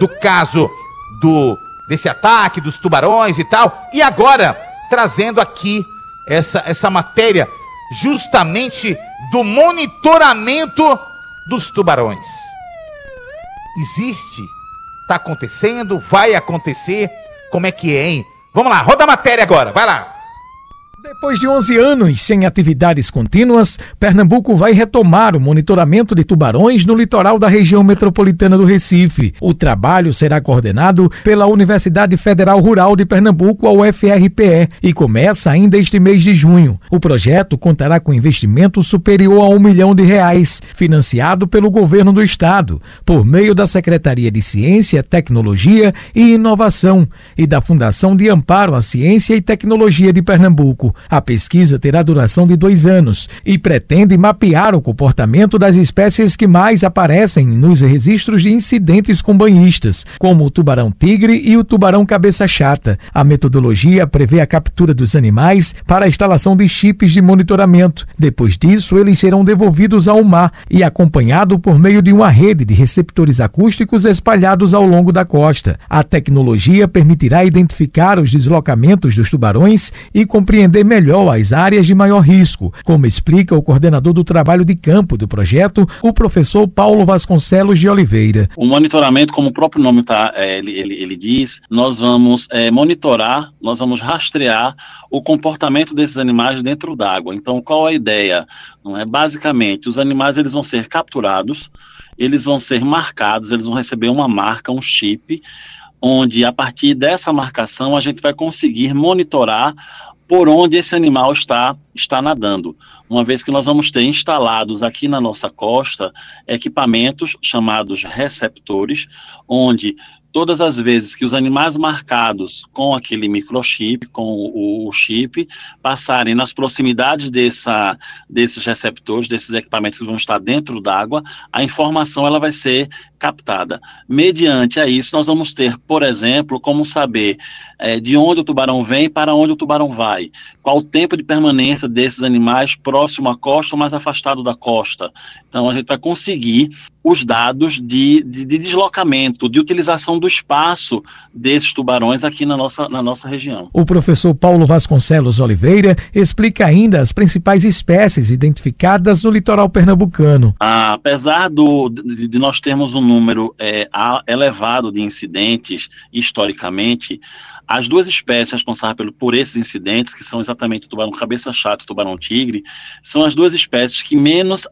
do caso desse ataque, dos tubarões e tal. E agora, trazendo aqui essa matéria justamente do monitoramento dos tubarões. Existe, tá acontecendo, vai acontecer, como é que é, hein? Vamos lá, roda a matéria agora, vai lá. Depois de 11 anos sem atividades contínuas, Pernambuco vai retomar o monitoramento de tubarões no litoral da região metropolitana do Recife. O trabalho será coordenado pela Universidade Federal Rural de Pernambuco, a UFRPE, e começa ainda este mês de junho. O projeto contará com investimento superior a R$1 milhão, financiado pelo governo do estado, por meio da Secretaria de Ciência, Tecnologia e Inovação e da Fundação de Amparo à Ciência e Tecnologia de Pernambuco. A pesquisa terá duração de 2 anos e pretende mapear o comportamento das espécies que mais aparecem nos registros de incidentes com banhistas, como o tubarão-tigre e o tubarão-cabeça chata. A metodologia prevê a captura dos animais para a instalação de chips de monitoramento. Depois disso, eles serão devolvidos ao mar e acompanhado por meio de uma rede de receptores acústicos espalhados ao longo da costa. A tecnologia permitirá identificar os deslocamentos dos tubarões e compreender melhor as áreas de maior risco, como explica o coordenador do trabalho de campo do projeto, o professor Paulo Vasconcelos de Oliveira. O monitoramento, como o próprio nome ele diz, nós vamos monitorar, nós vamos rastrear o comportamento desses animais dentro d'água. Então, qual a ideia? Não é? Basicamente, os animais eles vão ser capturados, eles vão ser marcados, eles vão receber uma marca, um chip, onde a partir dessa marcação a gente vai conseguir monitorar por onde esse animal está nadando, uma vez que nós vamos ter instalados aqui na nossa costa equipamentos chamados receptores, onde todas as vezes que os animais marcados com aquele microchip, com o chip, passarem nas proximidades desses receptores, desses equipamentos que vão estar dentro d'água, a informação ela vai ser captada. Mediante a isso, nós vamos ter, por exemplo, como saber de onde o tubarão vem para onde o tubarão vai, qual o tempo de permanência desses animais próximo à costa ou mais afastado da costa. Então, a gente vai conseguir os dados de deslocamento, de utilização do espaço desses tubarões aqui na nossa região. O professor Paulo Vasconcelos Oliveira explica ainda as principais espécies identificadas no litoral pernambucano. Apesar de nós termos um número elevado de incidentes, historicamente, as duas espécies responsáveis por esses incidentes, que são exatamente o tubarão-cabeça chata e o tubarão-tigre, são as duas espécies que menos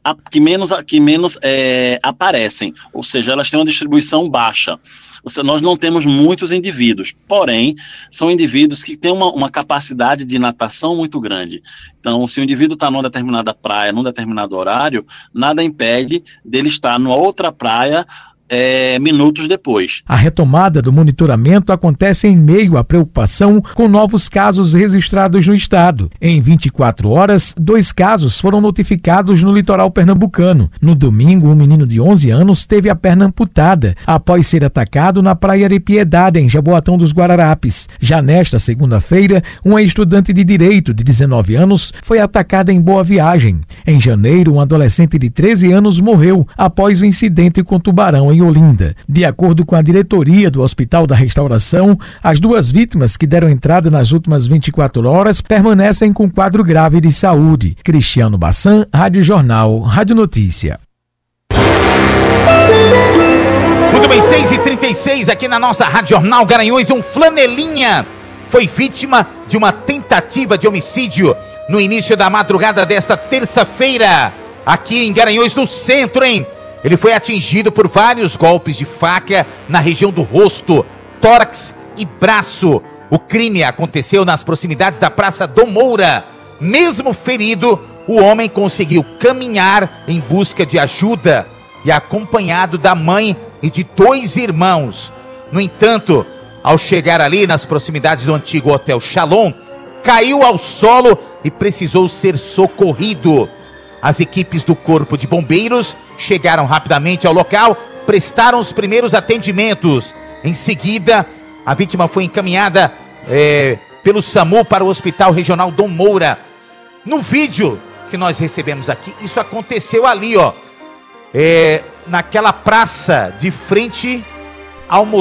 aparecem, ou seja, elas têm uma distribuição baixa. Nós não temos muitos indivíduos, porém, são indivíduos que têm uma capacidade de natação muito grande. Então, se o indivíduo está numa determinada praia, num determinado horário, nada impede dele estar numa outra praia minutos depois. A retomada do monitoramento acontece em meio à preocupação com novos casos registrados no estado. Em 24 horas, 2 casos foram notificados no litoral pernambucano. No domingo, um menino de 11 anos teve a perna amputada após ser atacado na Praia de Piedade, em Jaboatão dos Guararapes. Já nesta segunda-feira, uma estudante de Direito de 19 anos foi atacada em Boa Viagem. Em janeiro, um adolescente de 13 anos morreu após o incidente com tubarão em Olinda. De acordo com a diretoria do Hospital da Restauração, as 2 vítimas que deram entrada nas últimas 24 horas permanecem com quadro grave de saúde. Cristiano Bassan, Rádio Jornal, Rádio Notícia. Muito bem, 6h36 aqui na nossa Rádio Jornal Garanhuns. Um flanelinha foi vítima de uma tentativa de homicídio no início da madrugada desta terça-feira, aqui em Garanhuns, no centro, hein? Ele foi atingido por vários golpes de faca na região do rosto, tórax e braço. O crime aconteceu nas proximidades da Praça Dom Moura. Mesmo ferido, o homem conseguiu caminhar em busca de ajuda e acompanhado da mãe e de 2 irmãos. No entanto, ao chegar ali nas proximidades do antigo Hotel Shalom, caiu ao solo e precisou ser socorrido. As equipes do Corpo de Bombeiros chegaram rapidamente ao local, prestaram os primeiros atendimentos. Em seguida, a vítima foi encaminhada pelo SAMU para o Hospital Regional Dom Moura. No vídeo que nós recebemos aqui, isso aconteceu ali, naquela praça de frente ao